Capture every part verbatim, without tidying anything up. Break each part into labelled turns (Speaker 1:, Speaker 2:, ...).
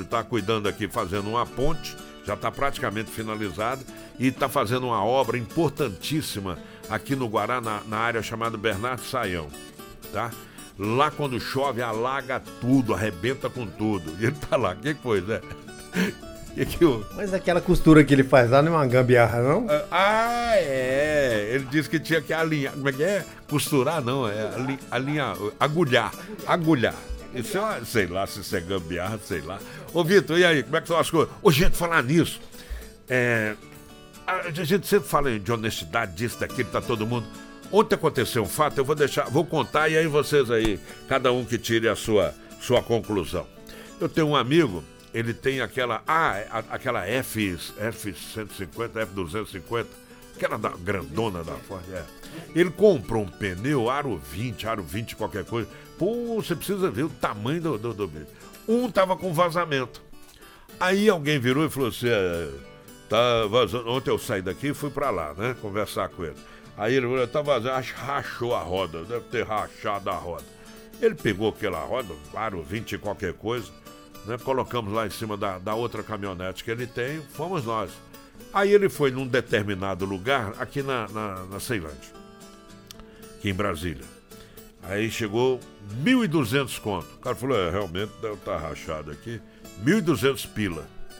Speaker 1: está cuidando aqui, fazendo uma ponte, já está praticamente finalizada, e está fazendo uma obra importantíssima aqui no Guará, na, na área chamada Bernardo Saião, tá? Lá quando chove, alaga tudo, arrebenta com tudo. E ele tá lá, o que foi, né? Que que eu...
Speaker 2: Mas aquela costura que ele faz lá não é uma gambiarra, não?
Speaker 1: Ah, é. Ele disse que tinha que alinhar. Como é que é? Costurar, não. É ali- alinhar, agulhar. Agulhar. Isso é uma, sei lá se isso é gambiarra, sei lá. Ô, Vitor, e aí? Como é que são as coisas? Ô, gente, falar nisso. É, a gente sempre fala de honestidade, disso, daquilo, tá todo mundo. Ontem aconteceu um fato, eu vou deixar, vou contar e aí vocês aí, cada um que tire a sua, sua conclusão. Eu tenho um amigo. Ele tem aquela, ah, aquela F, F cento e cinquenta, F duzentos e cinquenta, aquela da, grandona da Ford, é. Ele comprou um pneu, aro vinte, aro vinte, qualquer coisa. Pô, você precisa ver o tamanho do, do, do... Um tava com vazamento. Aí alguém virou e falou assim, é, tá vazando. Ontem eu saí daqui e fui pra lá, né, conversar com ele. Aí ele falou, tá vazando, acho que rachou a roda, deve ter rachado a roda. Ele pegou aquela roda, aro vinte, qualquer coisa, né, colocamos lá em cima da, da outra caminhonete que ele tem, fomos nós. Aí ele foi num determinado lugar, aqui na, na, na Ceilândia, aqui em Brasília. Aí chegou mil e duzentos conto. O cara falou, é, realmente deve estar rachado aqui. mil e duzentos pila.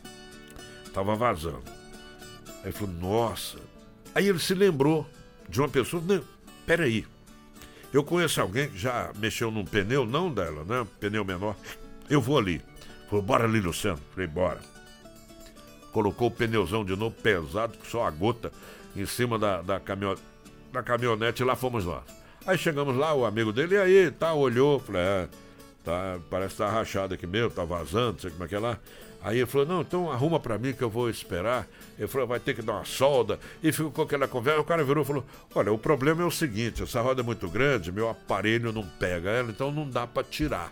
Speaker 1: Tava vazando. Aí ele falou, nossa. Aí ele se lembrou de uma pessoa, não, peraí. Eu conheço alguém que já mexeu num pneu, não dela, né, pneu menor. Eu vou ali. Falou, bora ali, Luciano. Falei, bora. Colocou o pneuzão de novo, pesado, só a gota, em cima da, da, caminhonete, da caminhonete, e lá fomos nós. Aí chegamos lá, o amigo dele, e aí, tá, olhou, falei, é, tá, parece que tá rachado aqui mesmo, tá vazando, não sei como é que é lá. Aí ele falou, não, então arruma pra mim que eu vou esperar. Ele falou, vai ter que dar uma solda. E ficou com aquela conversa, o cara virou e falou, olha, o problema é o seguinte, essa roda é muito grande, meu aparelho não pega ela, então não dá pra tirar.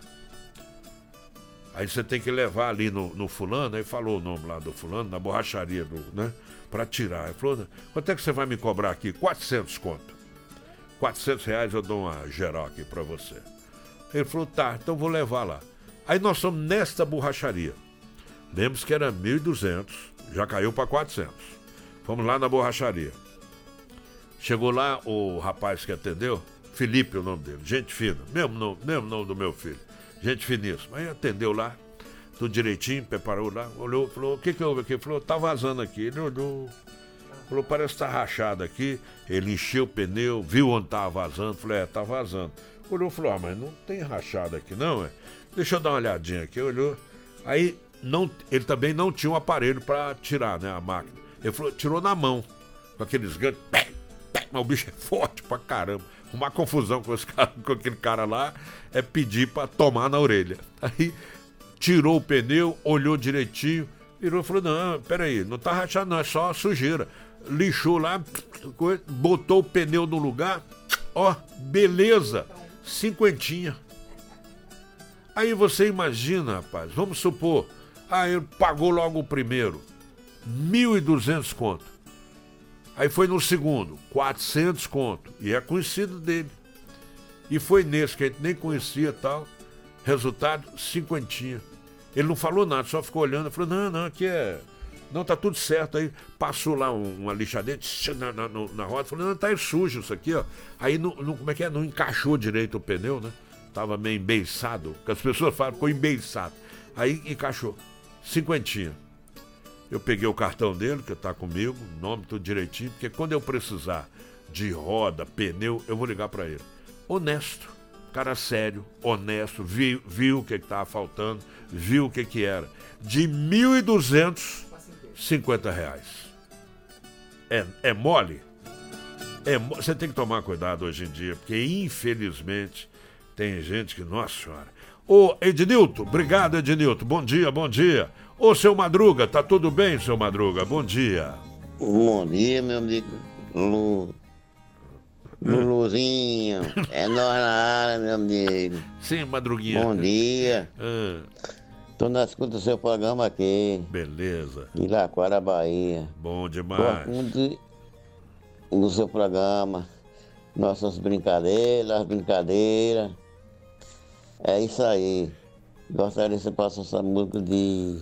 Speaker 1: Aí você tem que levar ali no, no fulano, aí falou o nome lá do fulano, na borracharia, do, né? Pra tirar. Ele falou, quanto é que você vai me cobrar aqui? quatrocentos conto. quatrocentos reais eu dou uma geral aqui pra você. Ele falou, tá, então vou levar lá. Aí nós somos nesta borracharia. Lembra-se que era mil e duzentos, já caiu pra quatrocentos. Fomos lá na borracharia. Chegou lá o rapaz que atendeu, Felipe é o nome dele, gente fina, mesmo nome, mesmo nome do meu filho. Gente finíssima. Aí atendeu lá, tudo direitinho, preparou lá, olhou, falou, o que que houve aqui? Falou, tá vazando aqui. Ele olhou, falou, parece que tá rachado aqui. Ele encheu o pneu, viu onde tava vazando, falou, é, tá vazando. Olhou, falou, ah, mas não tem rachado aqui não, é? Deixa eu dar uma olhadinha aqui, olhou. Aí, não, ele também não tinha um aparelho pra tirar, né, a máquina. Ele falou, tirou na mão, com aqueles ganchos, mas o bicho é forte pra caramba. Uma confusão com, esse cara, com aquele cara lá é pedir pra tomar na orelha. Aí tirou o pneu, olhou direitinho, virou e falou, não, peraí, não tá rachado não, é só sujeira. Lixou lá, botou o pneu no lugar, ó, beleza, cinquentinha. Aí você imagina, rapaz, vamos supor, ah, ele pagou logo o primeiro, mil e duzentos conto. Aí foi no segundo, quatrocentos conto. E é conhecido dele. E foi nesse que a gente nem conhecia e tal. Resultado, cinquentinha. Ele não falou nada, só ficou olhando. Falou, não, não, aqui é... Não, tá tudo certo. Aí passou lá um, uma lixadeira na, na, na roda. Falou, não, tá sujo isso aqui, ó. Aí, não, não, como é que é? Não encaixou direito o pneu, né? Tava meio embeiçado. Porque as pessoas falam, ficou embeiçado. Aí encaixou. Cinquentinha. Eu peguei o cartão dele, que está comigo, nome tudo direitinho, porque quando eu precisar de roda, pneu, eu vou ligar para ele. Honesto, cara sério, honesto, viu, viu o que estava faltando, viu o que, que era. De mil e duzentos e cinquenta reais. É, é mole? É, você tem que tomar cuidado hoje em dia, porque infelizmente tem gente que, nossa senhora. Ô Ednilton, obrigado Ednilton, bom dia, bom dia. Ô, seu Madruga, tá tudo bem, seu Madruga? Bom dia.
Speaker 3: Bom dia, meu amigo Lu... Luluzinho. É nós na área, meu amigo.
Speaker 1: Sim, Madruguinha.
Speaker 3: Bom dia.
Speaker 1: Ah.
Speaker 3: Tô na escuta do seu programa aqui.
Speaker 1: Beleza.
Speaker 3: Ilaquara, Bahia.
Speaker 1: Bom demais.
Speaker 3: Gosto do seu programa. Nossas brincadeiras, as brincadeiras. É isso aí. Gostaria que você passasse essa música de